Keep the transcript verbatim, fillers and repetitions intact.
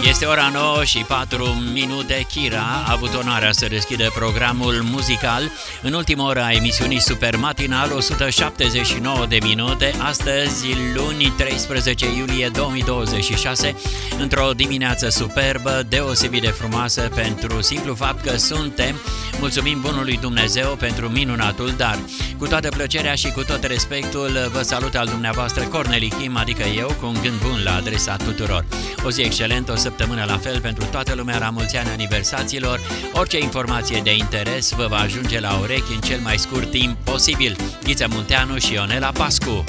Este ora nouă și patru minute. Kira a avut onoarea să deschidă programul muzical în ultima oră a emisiunii Super Matinal, o sută șaptezeci și nouă de minute, astăzi, luni treisprezece iulie două mii douăzeci și șase, într-o dimineață superbă, deosebit de frumoasă pentru simplu fapt că suntem. Mulțumim bunului Dumnezeu pentru minunatul dar. Cu toată plăcerea și cu tot respectul, vă salut al dumneavoastră Corneli Kim, adică eu, cu un gând bun la adresa tuturor. O zi excelentă, o săptămână la fel pentru toată lumea, la mulți ani aniversaților. Orice informație de interes vă va ajunge la urechi în cel mai scurt timp posibil. Ghiță Munteanu și Ionela Pascu.